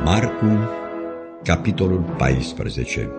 Marcu, capitolul 14.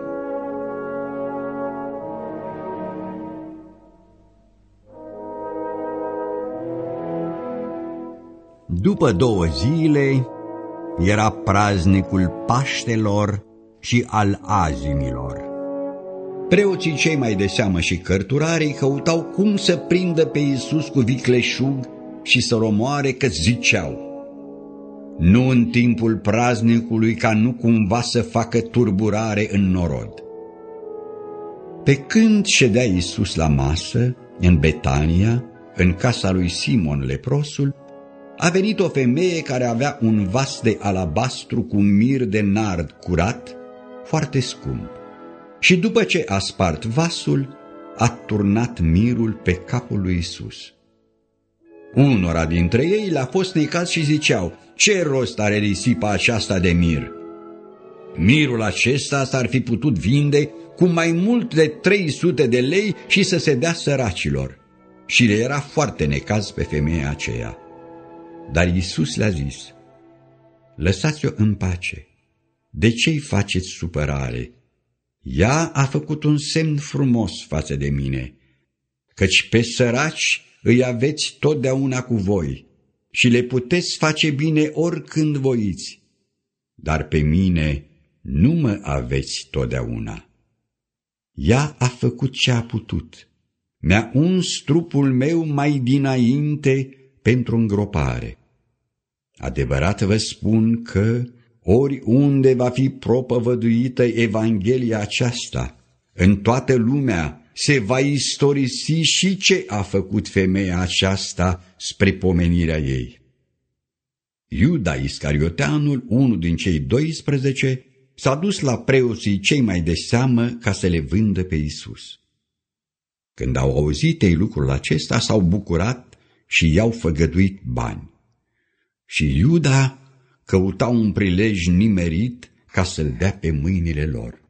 După 2 zile era praznicul Paștelor și al Azimilor. Preoții cei mai de seamă și cărturarii căutau cum să prindă pe Iisus cu vicleșug și să-l omoare, că ziceau: nu în timpul praznicului, ca nu cumva să facă turburare în norod. Pe când ședea Iisus la masă, în Betania, în casa lui Simon leprosul, a venit o femeie care avea un vas de alabastru cu mir de nard curat, foarte scump, și după ce a spart vasul, a turnat mirul pe capul lui Iisus. Unora dintre ei le-a fost necaz și ziceau: ce rost are risipa aceasta de mir? Mirul acesta s-ar fi putut vinde cu mai mult de 300 de lei și să se dea săracilor. Și le era foarte necaz pe femeia aceea. Dar Iisus le-a zis: lăsați-o în pace, de ce-i faceți supărare? Ea a făcut un semn frumos față de mine, căci pe săraci îi aveți totdeauna cu voi și le puteți face bine oricând voiți, dar pe mine nu mă aveți totdeauna. Ea a făcut ce a putut, mi-a uns trupul meu mai dinainte pentru îngropare. Adevărat vă spun că oriunde va fi propovăduită Evanghelia aceasta, în toată lumea se va istorisi și ce a făcut femeia aceasta spre pomenirea ei. Iuda Iscarioteanul, unul din cei 12, s-a dus la preoții cei mai de seamă ca să le vândă pe Iisus. Când au auzit ei lucrul acesta, s-au bucurat și i-au făgăduit bani. Și Iuda căuta un prilej nimerit ca să-l dea pe mâinile lor.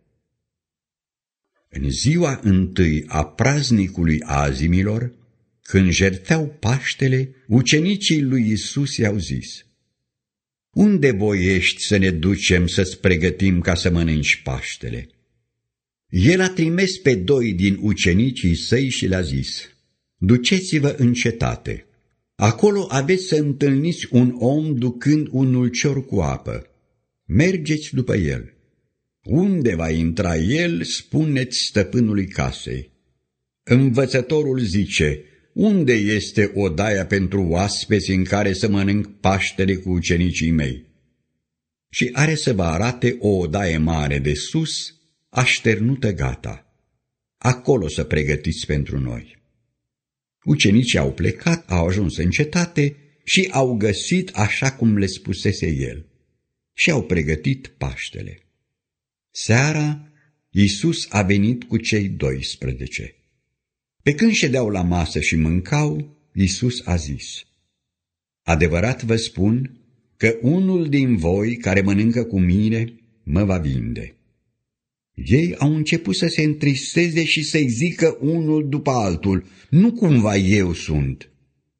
În ziua întâi a praznicului Azimilor, când jertfeau Paștele, ucenicii lui Iisus i-au zis: unde voiești să ne ducem să-ți pregătim ca să mănânci Paștele? El a trimis pe 2 din ucenicii săi și le-a zis: duceți-vă în cetate. Acolo aveți să întâlniți un om ducând un ulcior cu apă. Mergeți după el. Unde va intra el, spuneți stăpânului casei: învățătorul zice, unde este odaia pentru oaspeți în care să mănânc Paștele cu ucenicii mei? Și are să vă arate o odaie mare de sus, așternută gata. Acolo să pregătiți pentru noi. Ucenicii au plecat, au ajuns în cetate și au găsit așa cum le spusese el și au pregătit Paștele. Seara, Iisus a venit cu cei 12. Pe când ședeau la masă și mâncau, Iisus a zis: adevărat vă spun că unul din voi care mănâncă cu mine mă va vinde. Ei au început să se întristeze și să-i zică unul după altul: nu cumva eu sunt?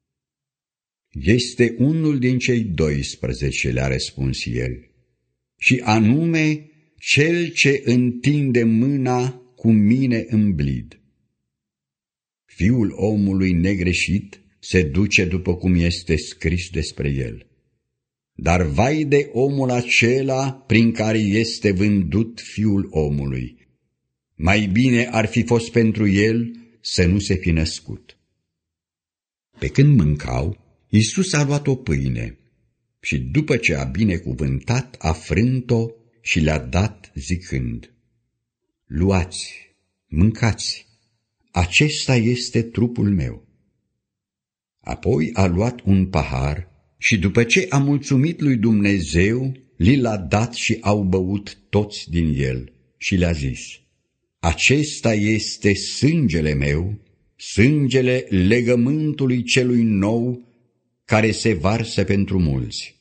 Este unul din cei 12, le-a răspuns el, și anume cel ce întinde mâna cu mine în blid. Fiul omului negreșit se duce după cum este scris despre el. Dar vai de omul acela prin care este vândut Fiul omului. Mai bine ar fi fost pentru el să nu se fi născut. Pe când mâncau, Iisus a luat o pâine și după ce a binecuvântat, a frânt-o și le-a dat zicând: luați, mâncați, acesta este trupul meu. Apoi a luat un pahar și după ce a mulțumit lui Dumnezeu, li l-a dat și au băut toți din el și le-a zis: acesta este sângele meu, sângele legământului celui nou, care se varsă pentru mulți.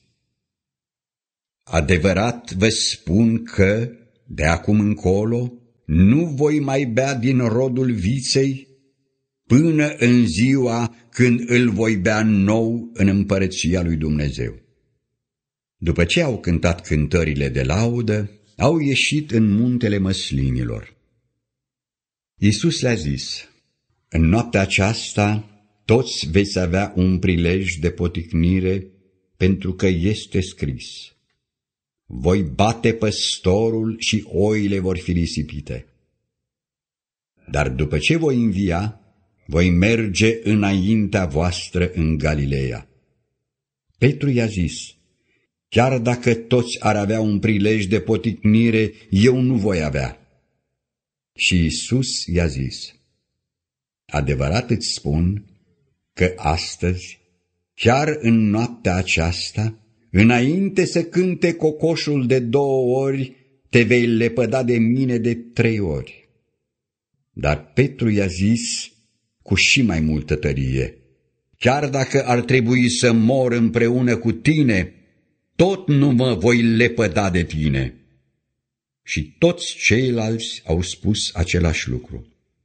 Adevărat vă spun că, de acum încolo, nu voi mai bea din rodul viței, până în ziua când îl voi bea nou în împărăția lui Dumnezeu. După ce au cântat cântările de laudă, au ieșit în muntele Măslinilor. Iisus le-a zis: în noaptea aceasta toți veți avea un prilej de poticnire, pentru că este scris: voi bate păstorul și oile vor fi risipite. Dar după ce voi învia, voi merge înaintea voastră în Galileea. Petru i-a zis: chiar dacă toți ar avea un prilej de poticnire, eu nu voi avea. Și Iisus i-a zis: adevărat îți spun că astăzi, chiar în noaptea aceasta, înainte să cânte cocoșul de 2 ori, te vei lepăda de mine de 3 ori. Dar Petru i-a zis cu și mai multă tărie: chiar dacă ar trebui să mor împreună cu tine, tot nu mă voi lepăda de tine. Și toți ceilalți au spus același lucru.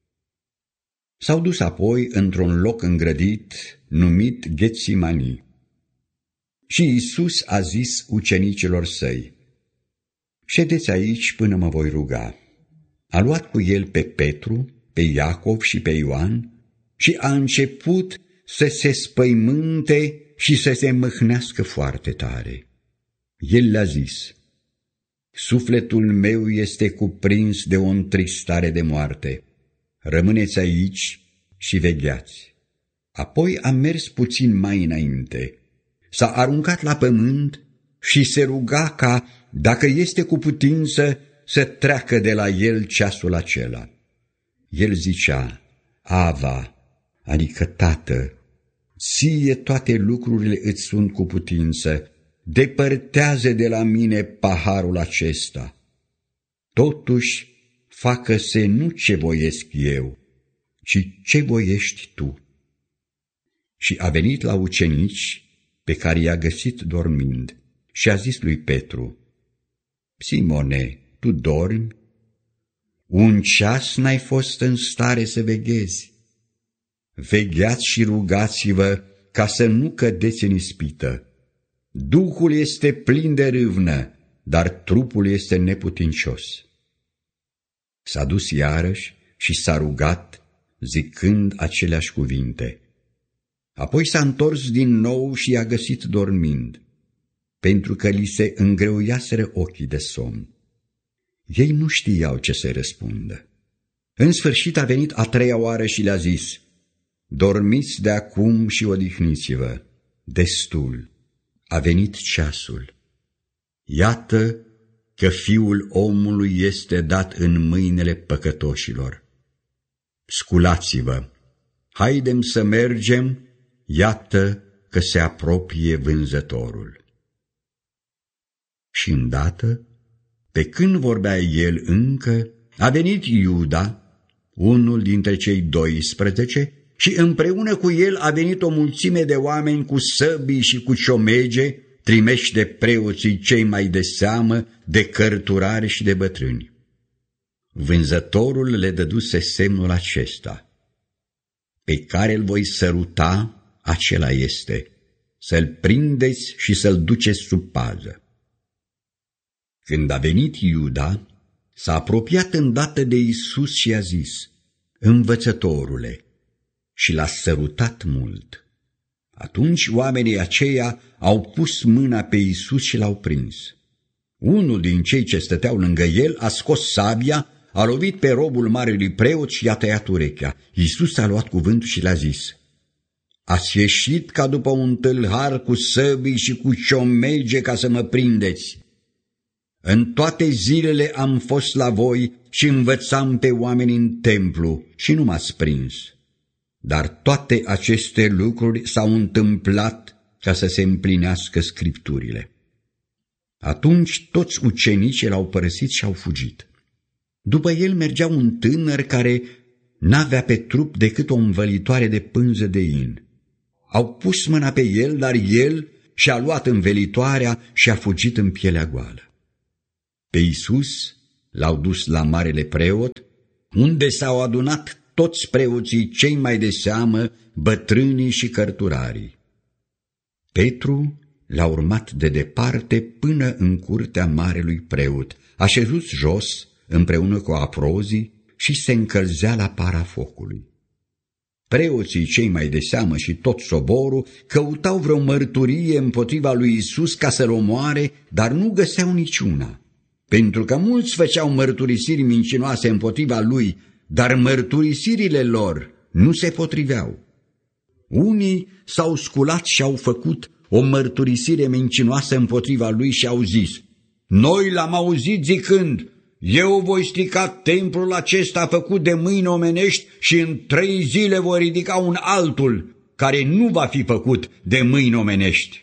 S-au dus apoi într-un loc îngrădit numit Ghetsimani. Și Iisus a zis ucenicilor săi: ședeți aici până mă voi ruga. A luat cu el pe Petru, pe Iacov și pe Ioan și a început să se spăimânte și să se mâhnească foarte tare. El le-a zis: sufletul meu este cuprins de o întristare de moarte. Rămâneți aici și vegheați. Apoi a mers puțin mai înainte, s-a aruncat la pământ și se ruga ca, dacă este cu putință, să treacă de la el ceasul acela. El zicea: Ava, adică Tată, ție toate lucrurile îți sunt cu putință, depărtează de la mine paharul acesta. Totuși, facă-se nu ce voiesc eu, ci ce voiești tu. Și a venit la ucenici, pe care i-a găsit dormind, și a zis lui Petru: Simone, tu dormi? Un ceas n-ai fost în stare să veghezi? Vegheați și rugați-vă ca să nu cădeți în ispită. Duhul este plin de râvnă, dar trupul este neputincios. S-a dus iarăși și s-a rugat, zicând aceleași cuvinte. Apoi s-a întors din nou și i-a găsit dormind, pentru că li se îngreuiaseră ochii de somn. Ei nu știau ce să răspundă. În sfârșit a venit a 3-a oară și le-a zis: dormiți de acum și odihniți-vă, destul, a venit ceasul. Iată că Fiul omului este dat în mâinile păcătoșilor. Sculați-vă, haidem să mergem, iată că se apropie vânzătorul. Și îndată, pe când vorbea el încă, a venit Iuda, unul dintre cei 12, și împreună cu el a venit o mulțime de oameni cu săbii și cu ciomege, trimeși de preoții cei mai de seamă, de cărturari și de bătrâni. Vânzătorul le dăduse semnul acesta: pe care îl voi săruta, acela este, să-l prindeți și să-l duceți sub pază. Când a venit Iuda, s-a apropiat îndată de Iisus și a zis: Învățătorule, și l-a sărutat mult. Atunci oamenii aceia au pus mâna pe Iisus și l-au prins. Unul din cei ce stăteau lângă el a scos sabia, a lovit pe robul marelui preot și i-a tăiat urechea. Iisus a luat cuvântul și le-a zis: ați ieșit ca după un tâlhar cu săbii și cu ciomege ca să mă prindeți. În toate zilele am fost la voi și învățam pe oameni în templu și nu m-ați prins. Dar toate aceste lucruri s-au întâmplat ca să se împlinească Scripturile. Atunci toți ucenicii l-au părăsit și au fugit. După el mergea un tânăr care n-avea pe trup decât o învălitoare de pânză de in. Au pus mâna pe el, dar el și-a luat învelitoarea și a fugit în pielea goală. Pe Iisus l-au dus la marele preot, unde s-au adunat toți preoții cei mai de seamă, bătrânii și cărturarii. Petru l-a urmat de departe până în curtea marelui preot, a șezut jos împreună cu aprozii și se încălzea la para focului. Preoții cei mai de seamă și tot soborul căutau vreo mărturie împotriva lui Isus ca să-l omoare, dar nu găseau niciuna, pentru că mulți făceau mărturisiri mincinoase împotriva lui, dar mărturisirile lor nu se potriveau. Unii s-au sculat și au făcut o mărturisire mincinoasă împotriva lui și au zis: noi l-am auzit zicând: eu voi strica templul acesta făcut de mâini omenești și în 3 zile voi ridica un altul care nu va fi făcut de mâini omenești.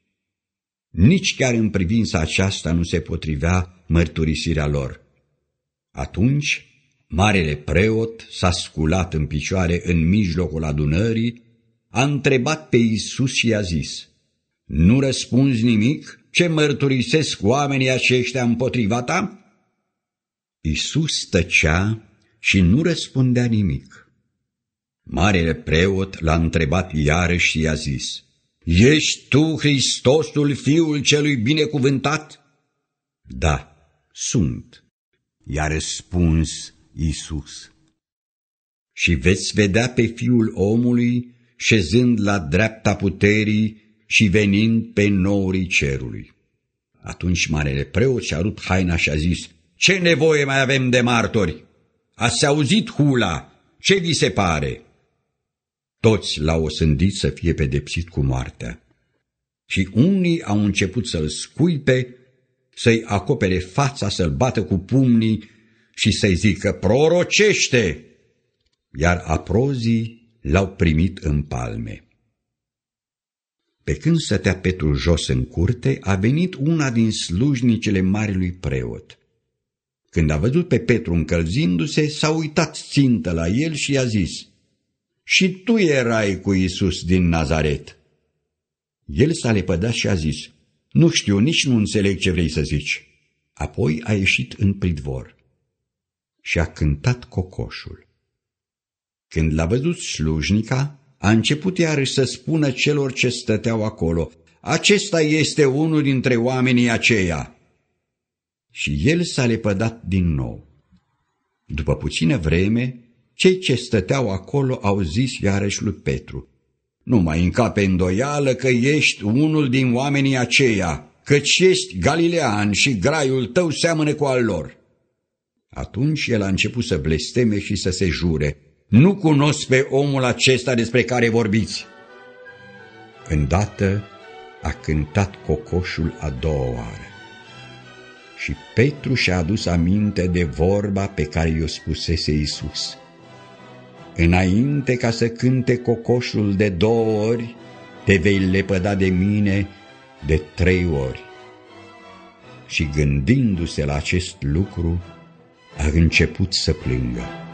Nici chiar în privința aceasta nu se potrivea mărturisirea lor. Atunci marele preot s-a sculat în picioare în mijlocul adunării, a întrebat pe Iisus și i-a zis: nu răspunzi nimic? Ce mărturisesc oamenii aceștia împotriva ta? Iisus tăcea și nu răspundea nimic. Marele preot l-a întrebat iarăși și i-a zis: ești tu Hristosul, Fiul celui binecuvântat? Da, sunt, i-a răspuns Iisus. Și veți vedea pe Fiul omului șezând la dreapta puterii și venind pe norii cerului. Atunci marele preot și-a rupt haina și a zis: ce nevoie mai avem de martori? Ați auzit hula, ce vi se pare? Toți l-au osândit să fie pedepsit cu moartea. Și unii au început să-l scuipe, să-i acopere fața, să-l bată cu pumnii și să-i zică: prorocește! Iar aprozii l-au primit în palme. Pe când stătea Petru jos în curte, a venit una din slujnicele marelui preot. Când a văzut pe Petru încălzindu-se, s-a uitat țintă la el și i-a zis: și tu erai cu Iisus din Nazaret. El s-a lepădat și a zis: nu știu, nici nu înțeleg ce vrei să zici. Apoi a ieșit în pridvor și a cântat cocoșul. Când l-a văzut slujnica, a început iarăși să spună celor ce stăteau acolo: acesta este unul dintre oamenii aceia. Și el s-a lepădat din nou. După puțină vreme, cei ce stăteau acolo au zis iarăși lui Petru: nu mai încape îndoială că ești unul din oamenii aceia, căci ești galilean și graiul tău seamănă cu al lor. Atunci el a început să blesteme și să se jure: nu cunosc pe omul acesta despre care vorbiți. Îndată a cântat cocoșul a doua oară. Și Petru și-a adus aminte de vorba pe care i-o spusese Iisus: înainte ca să cânte cocoșul de 2 ori, te vei lepăda de mine de 3 ori. Și gândindu-se la acest lucru, a început să plângă.